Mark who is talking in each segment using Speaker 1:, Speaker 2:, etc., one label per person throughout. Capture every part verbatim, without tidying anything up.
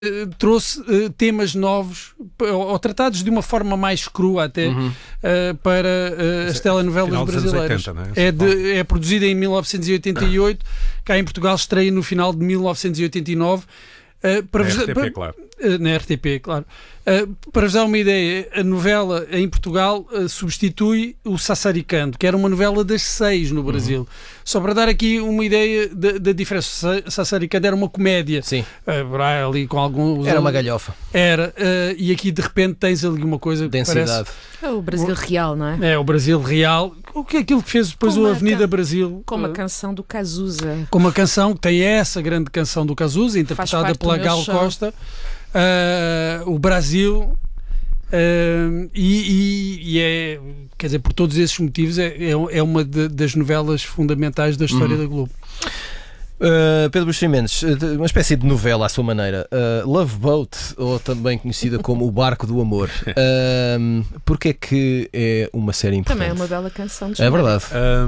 Speaker 1: trouxe uh, temas novos, ou tratados de uma forma mais crua até, uhum. uh, para uh, as telenovelas brasileiras. oitenta, não é? É, de, é produzida em mil novecentos e oitenta e oito, cá em Portugal estreia no final de mil novecentos e oitenta e nove. Uh, para
Speaker 2: na
Speaker 1: vos,
Speaker 2: R T P,
Speaker 1: para,
Speaker 2: claro.
Speaker 1: Uh, na R T P, claro. Uh, para vos dar uma ideia, a novela em Portugal uh, substitui o Sassaricando, que era uma novela das seis no Brasil. Uhum. Só para dar aqui uma ideia da, da diferença. Sassaricando era uma comédia.
Speaker 3: Sim.
Speaker 1: Uh, ali com alguns...
Speaker 3: Era uma galhofa.
Speaker 1: Era. Uh, e aqui de repente tens ali uma coisa que
Speaker 3: densidade.
Speaker 1: Parece...
Speaker 4: É o Brasil real, não é?
Speaker 1: É, o Brasil real. O que é aquilo que fez depois o Avenida can... Brasil?
Speaker 4: Com uma uh, canção do Cazuza.
Speaker 1: Com uma canção, que tem essa grande canção do Cazuza, interpretada pela Gal Costa. Uh, o Brasil uh, e, e, e é, quer dizer, por todos esses motivos é, é uma de, das novelas fundamentais da história uhum. da Globo.
Speaker 3: Uh, Pedro Buxeri Mendes, uma espécie de novela à sua maneira, uh, Love Boat, ou também conhecida como O Barco do Amor, uh, porque é que é uma série importante?
Speaker 4: Também é uma bela canção de
Speaker 3: É verdade.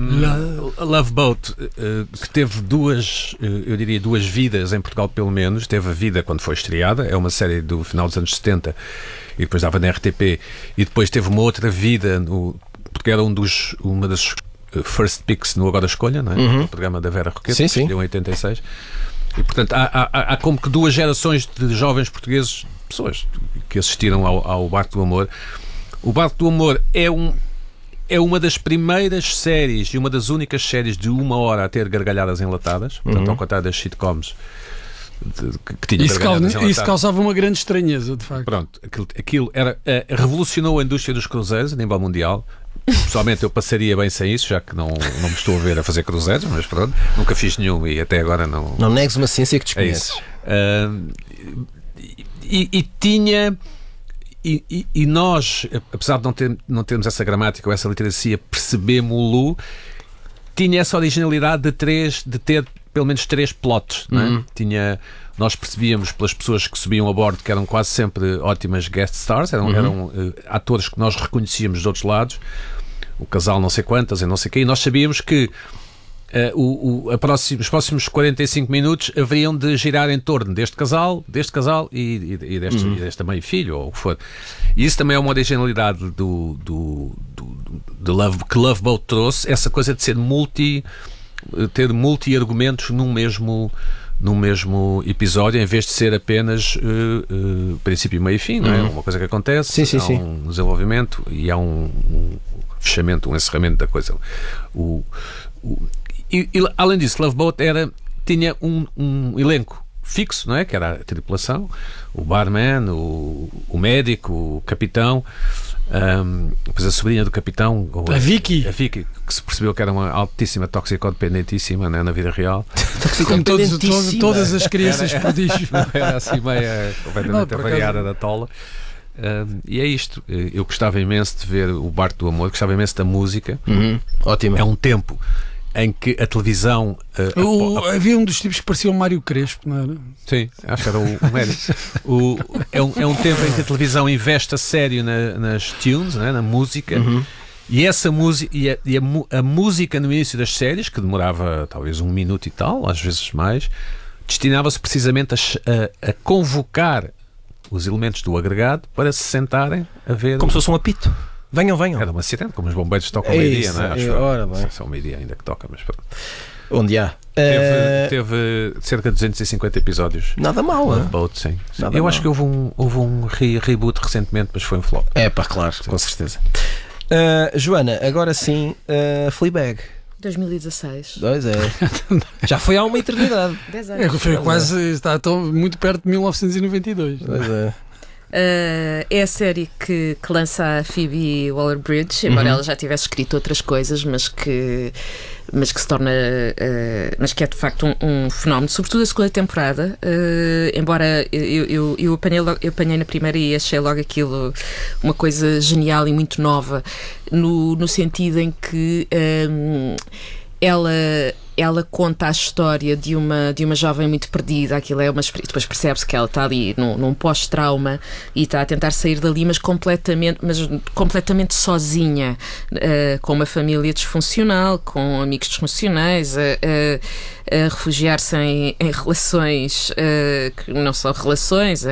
Speaker 2: um, Love Boat, uh, que teve duas, uh, eu diria duas vidas em Portugal pelo menos. Teve a vida quando foi estreada, é uma série do final dos anos setenta e depois dava na R T P, e depois teve uma outra vida no, porque era um dos, uma das First Picks no Agora Escolha, não é? Uhum. O programa da Vera Roqueta,
Speaker 3: sim,
Speaker 2: que
Speaker 3: sim.
Speaker 2: deu em oitenta e seis. E, portanto, há, há, há como que duas gerações de jovens portugueses, pessoas que assistiram ao, ao Barco do Amor. O Barco do Amor é, um, é uma das primeiras séries e uma das únicas séries de uma hora a ter gargalhadas enlatadas, portanto, uhum. ao contrário das sitcoms de, que, que tinham
Speaker 1: isso,
Speaker 2: gargalhadas
Speaker 1: isso causava uma grande estranheza, de facto.
Speaker 2: Pronto, aquilo, aquilo era, uh, revolucionou a indústria dos cruzeiros a nível mundial. Pessoalmente eu passaria bem sem isso, já que não, não me estou a ver a fazer cruzeiros, mas pronto, nunca fiz nenhum e até agora não...
Speaker 3: Não negues uma ciência que desconheces.
Speaker 2: É uh, e, e tinha... E, e, e nós, apesar de não, ter, não termos essa gramática ou essa literacia, percebemos-lo, tinha essa originalidade de, três, de ter pelo menos três plots, não é? Uhum. Tinha... Nós percebíamos pelas pessoas que subiam a bordo que eram quase sempre ótimas guest stars, eram, uhum. eram uh, atores que nós reconhecíamos de outros lados, o casal não sei quantas e não sei o quê, e nós sabíamos que uh, o, o, a próximo, os próximos quarenta e cinco minutos haveriam de girar em torno deste casal, deste casal e, e, e, deste, uhum. e deste mãe e filho, ou o que for. E isso também é uma originalidade do, do, do, do Love, que Love Boat trouxe, essa coisa de ser multi, ter multi-argumentos num mesmo... num mesmo episódio, em vez de ser apenas uh, uh, princípio, meio e fim, não é?
Speaker 3: Uhum.
Speaker 2: Uma coisa que acontece,
Speaker 3: sim, sim,
Speaker 2: há
Speaker 3: sim.
Speaker 2: um desenvolvimento e há um, um fechamento, um encerramento da coisa. O, o, e, e, além disso, Love Boat era, tinha um, um elenco fixo, não é? Que era a tripulação, o barman, o, o médico, o capitão, um, depois a sobrinha do capitão,
Speaker 1: a Vicky.
Speaker 2: A Vicky, que se percebeu que era uma altíssima toxicodependentíssima, não é? Na vida real.
Speaker 1: Como todos, todos, todas as crianças prodígio.
Speaker 2: Era assim meia completamente avariada da tola. Um, e é isto. Eu gostava imenso de ver o Barco do Amor, gostava imenso da música.
Speaker 3: Uhum. Ótimo.
Speaker 2: É um tempo em que a televisão... Uh,
Speaker 1: o, a, a, havia um dos tipos que parecia o Mário Crespo, não era?
Speaker 2: Sim, acho que era o, o médico. O, é, um, é um tempo em que a televisão investe a sério na, nas tunes, né, na música, uhum. e essa música e, a, e a, a música no início das séries, que demorava talvez um minuto e tal, às vezes mais, destinava-se precisamente a, a, a convocar os elementos do agregado para se sentarem a ver...
Speaker 3: Como se fosse um apito. Venham, venham.
Speaker 2: Era uma citante, como os bombeiros tocam ao meio-dia, não é? Acho
Speaker 3: ora bem.
Speaker 2: São meio-dia ainda que toca, mas pronto.
Speaker 3: Onde há?
Speaker 2: Teve, uh... teve cerca de duzentos e cinquenta episódios.
Speaker 3: Nada mal,
Speaker 2: Love Boat, sim.
Speaker 3: Nada
Speaker 2: Eu
Speaker 3: mal.
Speaker 2: acho que houve um, houve um re reboot recentemente, mas foi um flop.
Speaker 3: É pá, claro, sim. Com certeza. Uh, Joana, agora sim, uh, Fleabag.
Speaker 4: dois mil e dezasseis.
Speaker 3: Dois é. Já foi há uma eternidade.
Speaker 4: dez anos.
Speaker 1: É, foi quase, está tão, muito perto de mil novecentos e noventa e dois.
Speaker 3: Pois é.
Speaker 4: Uh, é a série que, que lança a Phoebe Waller-Bridge, embora uhum. ela já tivesse escrito outras coisas, mas que, mas que se torna, uh, mas que é de facto um, um fenómeno, sobretudo a segunda temporada. Uh, embora eu, eu, eu, apanhei logo, eu apanhei na primeira e achei logo aquilo uma coisa genial e muito nova, no, no sentido em que um, ela ela conta a história de uma, de uma jovem muito perdida. Aquilo é uma, depois percebe-se que ela está ali num, num pós-trauma e está a tentar sair dali, mas completamente, mas completamente sozinha, uh, com uma família disfuncional, com amigos disfuncionais, a, a, a refugiar-se em, em relações uh, que não são relações,